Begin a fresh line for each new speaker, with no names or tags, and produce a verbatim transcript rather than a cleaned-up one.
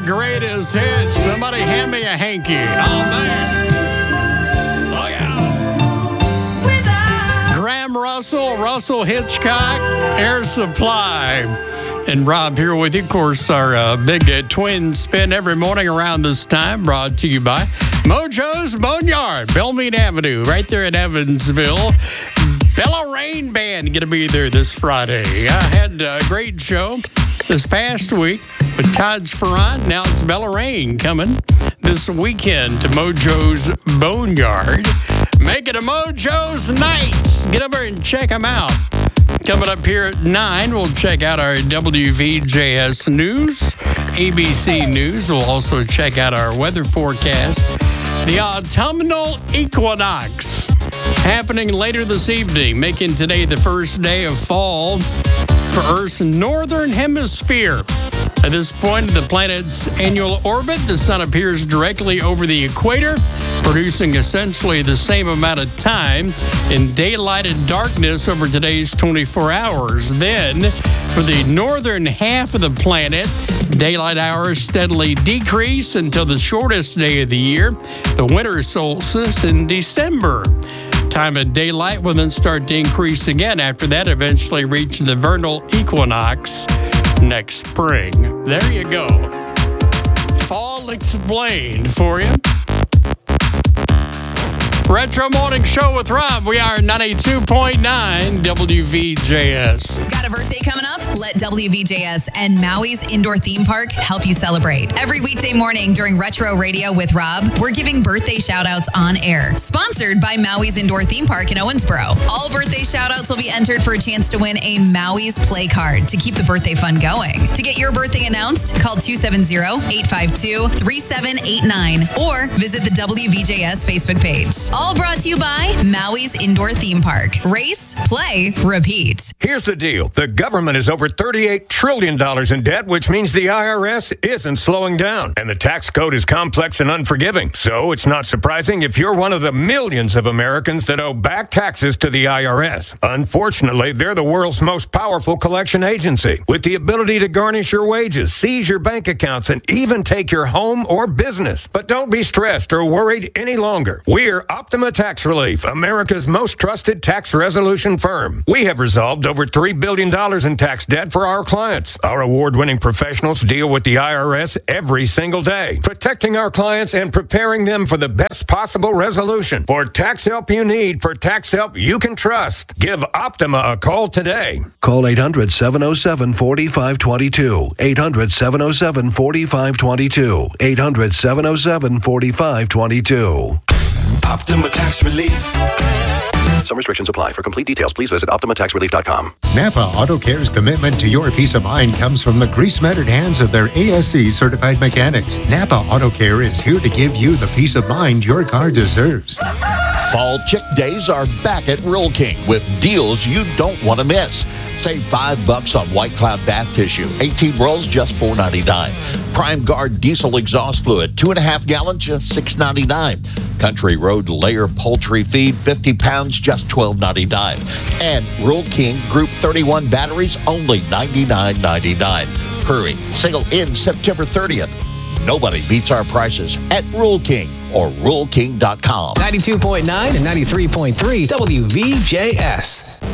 greatest hits. Somebody hand me a hanky. Oh, man. Look out. Graham Russell, Russell Hitchcock, Air Supply. And Rob here with you. Of course, our uh, big uh, twin spin every morning around this time, brought to you by Mojo's Boneyard, Belmead Avenue, right there in Evansville. Bella Rain Band going to be there this Friday. I had a great show this past week with Todd Sperrant. Now it's Bella Rain coming this weekend to Mojo's Boneyard. Make it a Mojo's night. Get over and check them out. Coming up here at nine, we'll check out our W V J S News, A B C News. We'll also check out our weather forecast. The autumnal equinox happening later this evening, making today the first day of fall for Earth's northern hemisphere. At this point of the planet's annual orbit, the sun appears directly over the equator, producing essentially the same amount of time in daylight and darkness over today's twenty-four hours. Then, for the northern half of the planet, daylight hours steadily decrease until the shortest day of the year, the winter solstice in December. Time of daylight will then start to increase again after that, eventually reaching the vernal equinox next spring. There you go. Fall explained for you. Retro Morning Show with Rob. We are ninety-two point nine W V J S.
Got a birthday coming up? Let W V J S and Maui's Indoor Theme Park help you celebrate. Every weekday morning during Retro Radio with Rob, we're giving birthday shout-outs on air. Sponsored by Maui's Indoor Theme Park in Owensboro. All birthday shout-outs will be entered for a chance to win a Maui's Play Card to keep the birthday fun going. To get your birthday announced, call two seven zero, eight five two, three seven eight nine or visit the W V J S Facebook page. All brought to you by Maui's Indoor Theme Park. Race, play, repeat.
Here's the deal. The government is over thirty-eight trillion dollars in debt, which means the I R S isn't slowing down. And the tax code is complex and unforgiving. So it's not surprising if you're one of the millions of Americans that owe back taxes to the I R S. Unfortunately, they're the world's most powerful collection agency, with the ability to garnish your wages, seize your bank accounts, and even take your home or business. But don't be stressed or worried any longer. We're Optima Tax Relief, America's most trusted tax resolution firm. We have resolved over three billion dollars in tax debt for our clients. Our award-winning professionals deal with the I R S every single day, protecting our clients and preparing them for the best possible resolution. For tax help you need, for tax help you can trust, give Optima a call today.
Call eight hundred, seven oh seven, four five two two. eight hundred, seven oh seven, four five two two. eight hundred, seven oh seven, four five two two.
Optima Tax Relief.
Some restrictions apply. For complete details, please visit Optima Tax Relief dot com.
Napa Auto Care's commitment to your peace of mind comes from the grease-mattered hands of their A S C-certified mechanics. Napa Auto Care is here to give you the peace of mind your car deserves.
Fall Chick Days are back at Rural King with deals you don't want to miss. Save five bucks on White Cloud bath tissue. eighteen rolls, just four ninety-nine. Prime Guard diesel exhaust fluid, two and a half gallons, just six ninety-nine. Country Road layer poultry feed, fifty pounds, just twelve ninety-nine. And Rural King Group thirty-one batteries, only ninety-nine ninety-nine. Hurry, sale in September thirtieth. Nobody beats our prices at Rural King or rural king dot com.
ninety-two point nine and ninety-three point three W V J S.